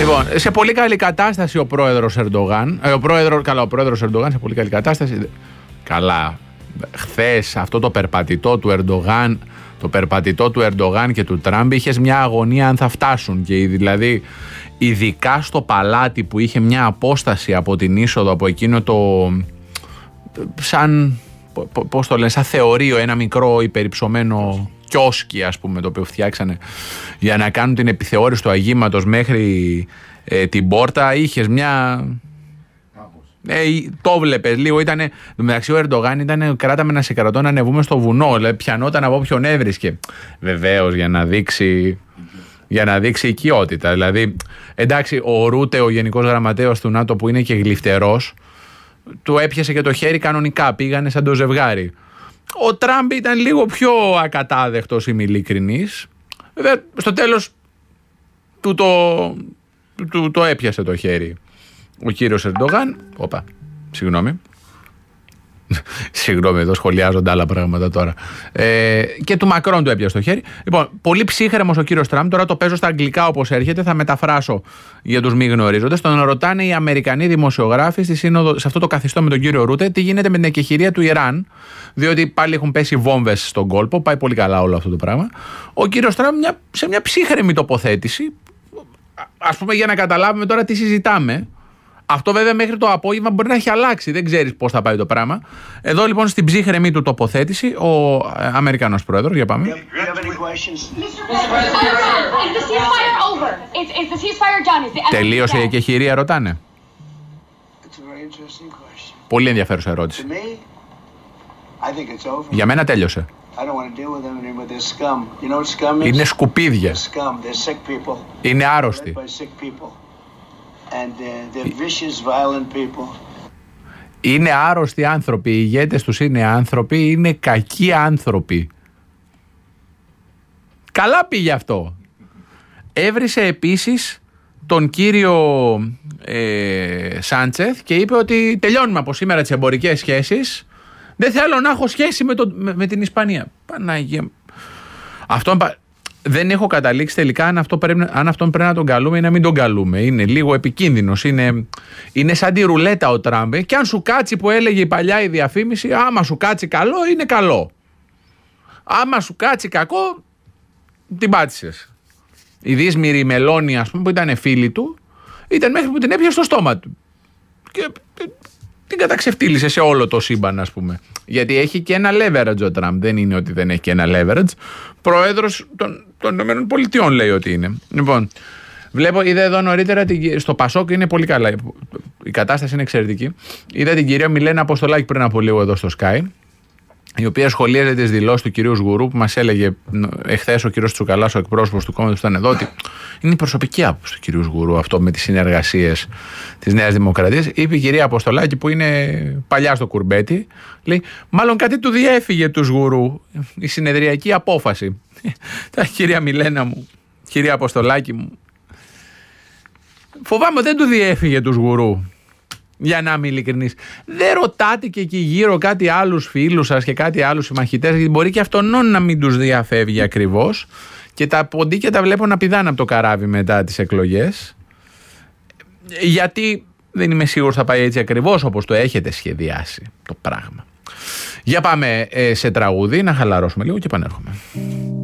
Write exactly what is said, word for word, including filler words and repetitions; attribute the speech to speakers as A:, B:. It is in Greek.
A: Λοιπόν, σε πολύ καλή κατάσταση ο πρόεδρος Ερντογάν. Ε, ο πρόεδρος, καλά, ο πρόεδρος Ερντογάν σε πολύ καλή κατάσταση. Καλά, χθες αυτό το περπατητό του Ερντογάν, το περπατητό του Ερντογάν και του Τραμπ είχε μια αγωνία αν θα φτάσουν. Και δηλαδή, ειδικά στο παλάτι που είχε μια απόσταση από την είσοδο, από εκείνο το. Σαν. Πώς το λένε, σαν θεωρείο, ένα μικρό υπερυψωμένο κιόσκι, ας πούμε, το οποίο φτιάξανε για να κάνουν την επιθεώρηση του αγήματος μέχρι ε, την πόρτα. Είχες μια. Ε, το βλέπεις λίγο. Ήτανε, μεταξύ ο Ερντογάν ήταν, κράταμε να σε κρατώ να ανεβούμε στο βουνό. Δηλαδή, πιανόταν από όποιον έβρισκε. Βεβαίως, για να δείξει. Για να δείξει οικειότητα. Δηλαδή, εντάξει, ο Ρούτε, ο γενικός γραμματέος του ΝΑΤΟ, που είναι και γλυφτερός, του έπιασε και το χέρι κανονικά. Πήγανε σαν το ζευγάρι. Ο Τραμπ ήταν λίγο πιο ακατάδεκτος, είμαι ειλικρινής. Βέβαια, στο τέλος του το, του, το έπιασε το χέρι ο κύριος Ερντογάν. Όπα, συγγνώμη. Συγγνώμη, εδώ σχολιάζονται άλλα πράγματα τώρα. Ε, και του Μακρόν του έπιασε το χέρι. Λοιπόν, πολύ ψύχρεμος ο κύριος Τραμπ. Τώρα το παίζω στα αγγλικά όπως έρχεται. Θα μεταφράσω για τους μη γνωρίζοντες. Τον ρωτάνε οι Αμερικανοί δημοσιογράφοι στη σύνοδο, σε αυτό το καθιστό με τον κύριο Ρούτε, τι γίνεται με την εκεχηρία του Ιράν. Διότι πάλι έχουν πέσει βόμβες στον κόλπο. Πάει πολύ καλά όλο αυτό το πράγμα. Ο κύριος Τραμπ μια, σε μια ψύχρεμη τοποθέτηση. Ας πούμε, για να καταλάβουμε τώρα τι συζητάμε. Αυτό βέβαια μέχρι το απόγευμα μπορεί να έχει αλλάξει. Δεν ξέρεις πώς θα πάει το πράγμα. Εδώ λοιπόν στην ψύχρεμη του τοποθέτηση ο ε, Αμερικανός πρόεδρος. Για πάμε. Τελείωσε η εκεχηρία, ρωτάνε. Πολύ ενδιαφέρουσα ερώτηση. Για μένα τέλειωσε. Είναι σκουπίδια. Είναι άρρωστοι.
B: And, uh, vicious, violent people.
A: Είναι άρρωστοι άνθρωποι, οι ηγέτες τους είναι άνθρωποι, είναι κακοί άνθρωποι. Καλά πήγε αυτό. Έβρισε επίσης τον κύριο ε, Σάντσεθ και είπε ότι τελειώνουμε από σήμερα τις εμπορικές σχέσεις. Δεν θέλω να έχω σχέση με, το, με, με την Ισπανία. Παναγία. Αυτό δεν έχω καταλήξει τελικά αν, αυτό πρέπει, αν αυτόν πρέπει να τον καλούμε ή να μην τον καλούμε. Είναι λίγο επικίνδυνος. Είναι, είναι σαν τη ρουλέτα ο Τραμπ. Και αν σου κάτσει, που έλεγε η παλιά η διαφήμιση, άμα σου κάτσει καλό, είναι καλό. Άμα σου κάτσει κακό, την πάτησες. Η δύσμηρη Μελώνη, ας πούμε, που ήταν φίλη του, ήταν μέχρι που την έπιασε στο στόμα του. Και την καταξευτήλισε σε όλο το σύμπαν, ας πούμε. Γιατί έχει και ένα leverage ο Τραμπ. Δεν είναι ότι δεν έχει και ένα leverage. Πρόεδρος των, των ΗΠΑ λέει ότι είναι. Λοιπόν, βλέπω, είδα εδώ νωρίτερα στο Πασόκ, είναι πολύ καλά. Η κατάσταση είναι εξαιρετική. Είδα την κυρία Μιλένα Αποστολάκη πριν από λίγο εδώ στο Sky, η οποία σχολίαζε τις δηλώσεις του κυρίου Σγουρού, που μας έλεγε εχθές ο κύριος Τσουκαλάς, ο εκπρόσωπος του κόμματος, ήταν εδώ, ότι είναι η προσωπική άποψη του κυρίου Σγουρού αυτό με τις συνεργασίες της Νέας Δημοκρατίας. Είπε η κυρία Αποστολάκη, που είναι παλιά στο κουρμπέτι, λέει, μάλλον κάτι του διέφυγε του Σγουρού, η συνεδριακή απόφαση. Τα κυρία Μιλένα μου, κυρία Αποστολάκη μου, φοβάμαι δεν του διέφυγε του Σγουρού. Για να είμαι ειλικρινής. Δεν ρωτάτε και εκεί γύρω κάτι άλλους φίλους σας και κάτι άλλους συμμαχητές, γιατί μπορεί και αυτόν να μην τους διαφεύγει ακριβώς. Και τα ποντίκια τα βλέπω να πηδάνε από το καράβι μετά τις εκλογές. Γιατί δεν είμαι σίγουρος θα πάει έτσι ακριβώς όπως το έχετε σχεδιάσει το πράγμα. Για πάμε ε, σε τραγούδι, να χαλαρώσουμε λίγο και επανέρχομαι.